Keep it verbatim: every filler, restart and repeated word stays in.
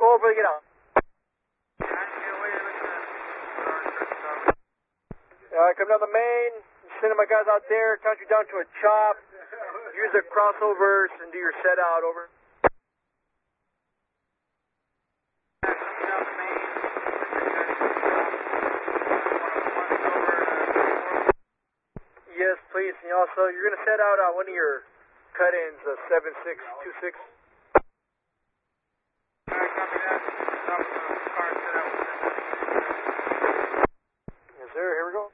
Go over and get out. Alright, come down the main. Sending my guys out there. Count you down to a chop. Use the crossovers and do your set out. Over. Yes, please. And also, you're going to set out on one of your cut-ins, uh, seven six two six. Yes, sir. Here we go.